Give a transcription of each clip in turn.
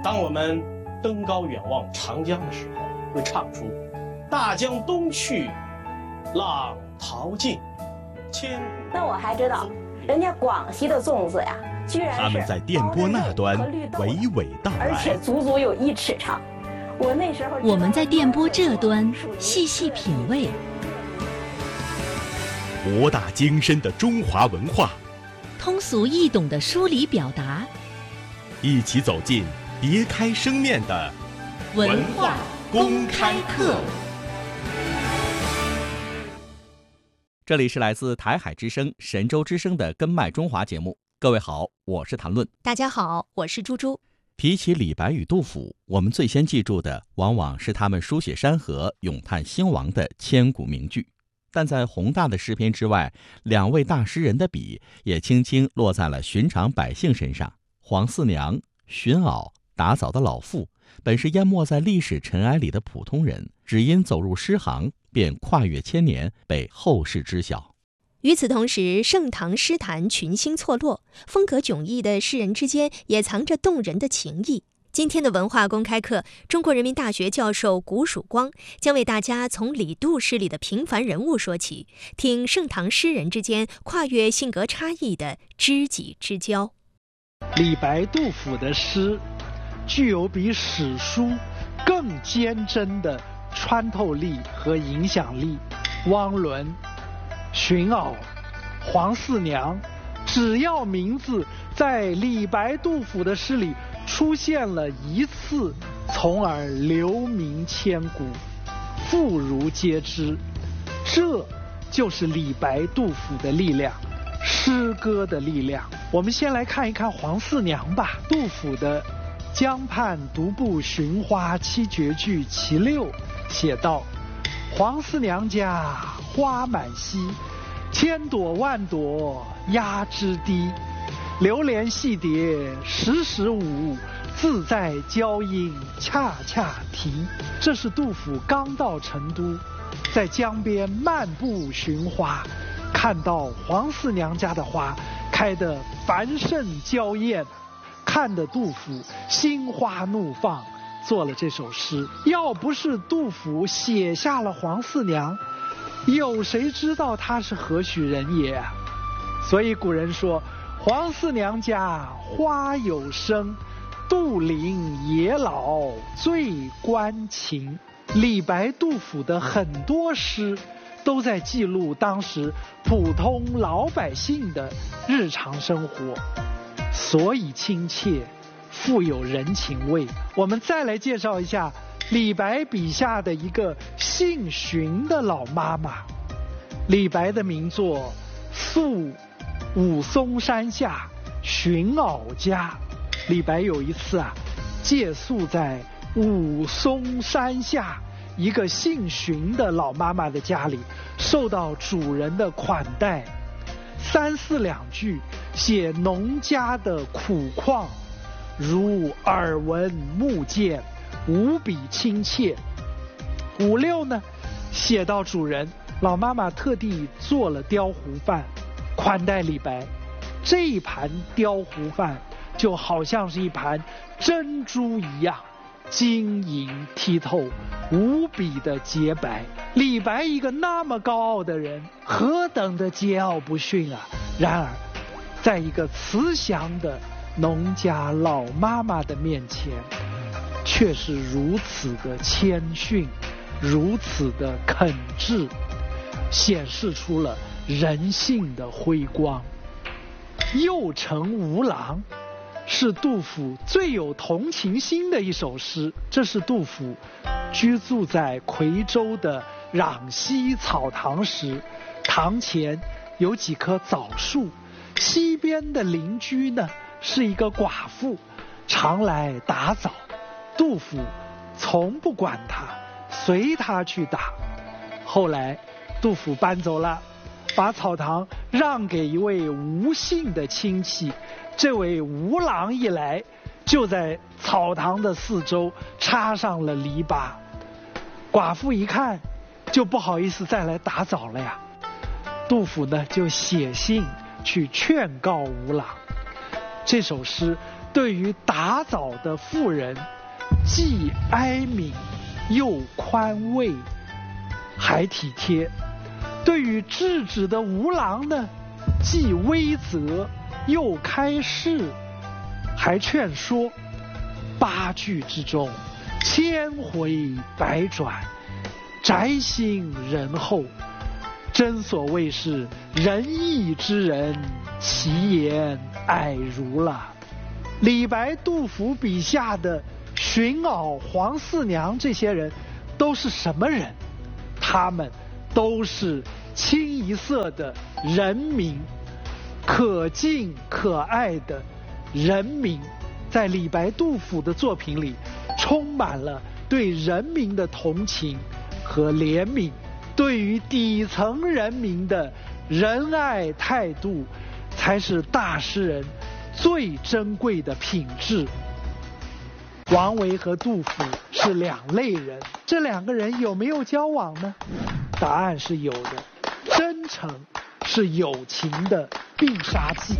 当我们登高远望长江的时候，会唱出大江东去，浪淘尽，千古。 那我还知道，人家广西的粽子呀，居然是他们在电波那端娓娓道来， 而且足足有1尺长。 我们在电波这端细细品味， 博大精深的中华文化， 通俗易懂的梳理表达， 一起走进别开生面的文化公开课。 这里是来自台海之声、神州之声的根脉中华节目。各位好，我是谭论。 大家好，我是猪猪。 提起李白与杜甫，我们最先记住的往往是他们书写山河、咏叹兴亡的千古名句。但在宏大的诗篇之外，两位大诗人的笔也轻轻落在了寻常百姓身上。黄四娘、寻媪、打枣的老妇，本是淹没在历史尘埃里的普通人，只因走入诗行，便跨越千年，被后世知晓。 与此同时，盛唐诗坛群星错落，风格迥异的诗人之间也藏着动人的情谊。今天的文化公开课，中国人民大学教授谷曙光将为大家从李杜诗里的平凡人物说起，听盛唐诗人之间跨越性格差异的知己之交。 李白、杜甫的诗具有比史书更坚贞的穿透力和影响力。汪伦、寻媪、黄四娘，只要名字在李白、杜甫的诗里出现了一次，从而留名千古，妇孺皆知。这就是李白、杜甫的力量，诗歌的力量。我们先来看一看黄四娘吧。杜甫的《江畔独步寻花七绝句·其六》写道：黄四娘家花满蹊，千朵万朵压枝低。流连戏蝶时时舞，自在娇莺恰恰啼。这是杜甫刚到成都，在江边漫步寻花，看到黄四娘家的花开得繁盛娇艳，看得杜甫心花怒放，做了这首诗。要不是杜甫写下了黄四娘，有谁知道她是何许人也啊？所以古人说，黄四娘家花有生，杜陵野老最关情。李白、杜甫的很多诗都在记录当时普通老百姓的日常生活，所以亲切，富有人情味。我们再来介绍一下李白笔下的一个姓荀的老妈妈。李白的名作《宿武松山下荀媪家》，李白有一次借宿在武松山下一个姓荀的老妈妈的家里，受到主人的款待，三四两句写农家的苦况，如耳闻目见，无比亲切。五六呢，写到主人，老妈妈特地做了雕糊饭款待李白，这一盘雕糊饭就好像是一盘珍珠一样，晶莹剔透，无比的洁白。李白一个那么高傲的人，何等的桀骜不驯啊！然而在一个慈祥的农家老妈妈的面前，却是如此的谦逊，如此的恳挚，显示出了人性的辉光。右丞吴郎是杜甫最有同情心的一首诗。这是杜甫居住在夔州的壤溪草堂时，堂前有几棵枣树，西边的邻居呢是一个寡妇，常来打枣。杜甫从不管她，随她去打。后来杜甫搬走了，把草堂让给一位吴姓的亲戚。这位吴郎一来，就在草堂的四周插上了篱笆。寡妇一看，就不好意思再来打枣了呀。杜甫呢，就写信去劝告吴郎。这首诗对于打枣的妇人，既哀悯又宽慰，还体贴；对于制止的吴郎呢，既威责又开示，还劝说。8句之中，千回百转，宅心仁厚，真所谓是仁义之人，其言蔼如了。李白、杜甫笔下的荀媪、黄四娘这些人都是什么人？他们都是清一色的人民，可敬可爱的人民。在李白、杜甫的作品里，充满了对人民的同情和怜悯，对于底层人民的仁爱态度，才是大诗人最珍贵的品质。王维和杜甫是2类人，这2个人有没有交往呢？答案是有的。真诚是友情的必杀技。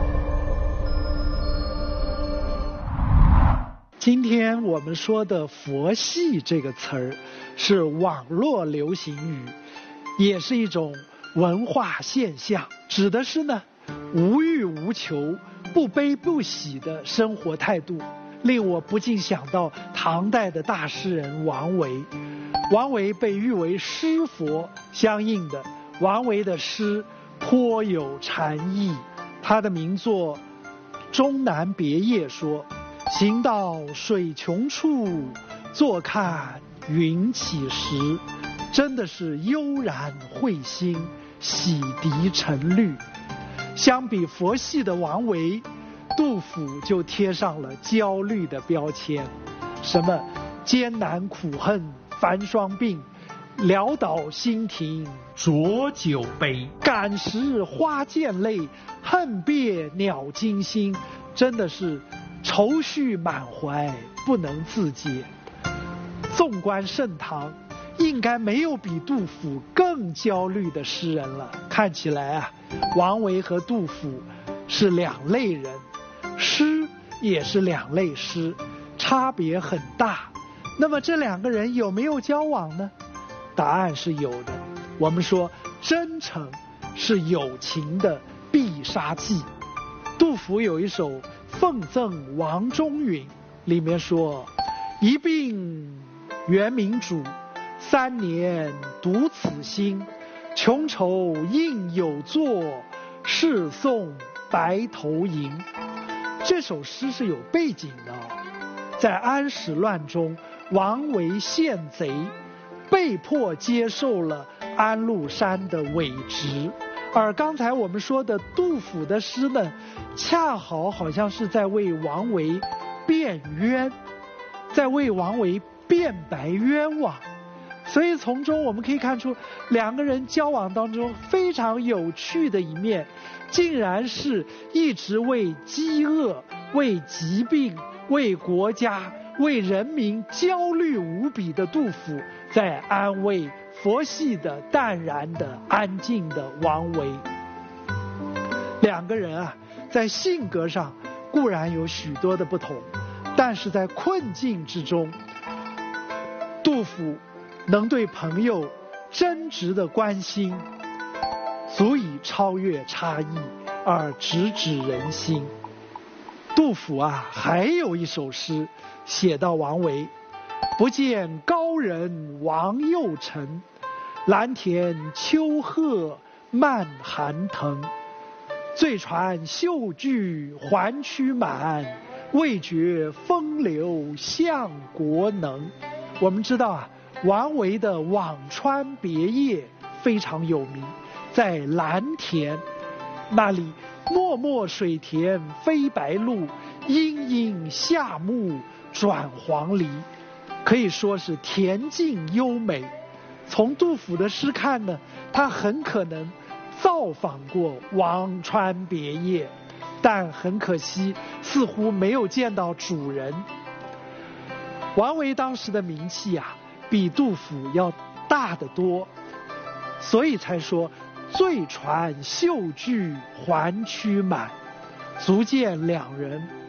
今天我们说的佛系这个词儿是网络流行语，也是一种文化现象，指的是呢无欲无求、不悲不喜的生活态度，令我不禁想到唐代的大诗人王维。王维被誉为诗佛，相应的王维的诗颇有禅意。他的名作《终南别业》说：行到水穷处，坐看云起时。真的是悠然会心，洗涤沉虑。相比佛系的王维，杜甫就贴上了焦虑的标签，什么艰难苦恨繁霜鬓，潦倒新停浊酒杯，感时花溅泪，恨别鸟惊心。真的是愁绪满怀，不能自解。纵观盛唐，应该没有比杜甫更焦虑的诗人了。看起来啊，王维和杜甫是2类人，诗也是2类诗，差别很大。那么这2个人有没有交往呢？答案是有的。我们说真诚是友情的必杀技。杜甫有一首《奉赠王中允》，里面说：一病原明主，3年独此心，穷愁应有作，试送白头吟。这首诗是有背景的在安史乱中，王维献贼，被迫接受了安禄山的伪职。而刚才我们说的杜甫的诗呢，恰好像是在为王维辩冤，在为王维辩白冤枉。所以从中我们可以看出2个人交往当中非常有趣的一面，竟然是一直为饥饿、为疾病、为国家、为人民焦虑无比的杜甫，在安慰佛系的、淡然的、安静的王维。2个人啊，在性格上固然有许多的不同，但是在困境之中，杜甫能对朋友真挚的关心，足以超越差异而直指人心。杜甫啊，还有一首诗写到王维：不见高人王右丞，蓝田秋壑漫寒藤。醉船秀句还驱满，未觉风流向国能。我们知道啊，王维的《辋川别业》非常有名，在蓝田那里，漠漠水田飞白鹭，阴阴夏木转黄鹂，可以说是恬静优美。从杜甫的诗看呢，他很可能造访过辋川别业，但很可惜似乎没有见到主人。王维当时的名气啊，比杜甫要大得多，所以才说醉船秀句还驱满，足见2人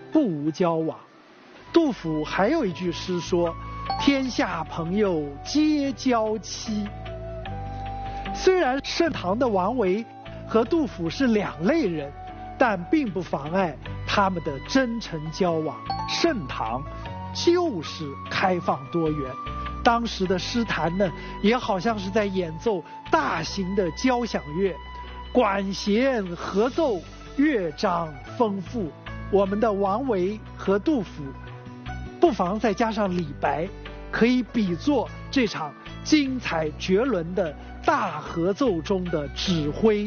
不无交往。杜甫还有一句诗说：“天下朋友皆交妻。”虽然盛唐的王维和杜甫是两类人，但并不妨碍他们的真诚交往。盛唐就是开放多元，当时的诗坛呢，也好像是在演奏大型的交响乐，管弦合奏，乐章丰富。我们的王维和杜甫，不妨再加上李白，可以比作这场精彩绝伦的大合奏中的指挥